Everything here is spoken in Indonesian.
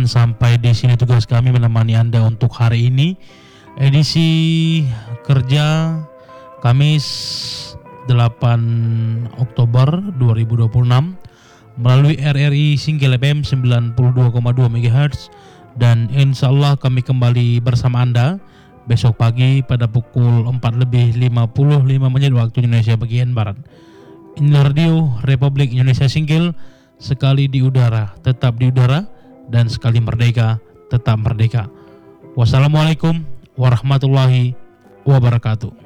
Dan sampai di sini tugas kami menemani Anda untuk hari ini, edisi kerja Kamis 8 Oktober 2026 melalui RRI Single FM 92,2 MHz, dan insya Allah kami kembali bersama Anda besok pagi pada pukul 4:55 waktu Indonesia bagian Barat. Ini Radio Republik Indonesia Single, sekali di udara tetap di udara, dan sekali merdeka tetap merdeka. Wassalamualaikum warahmatullahi wabarakatuh.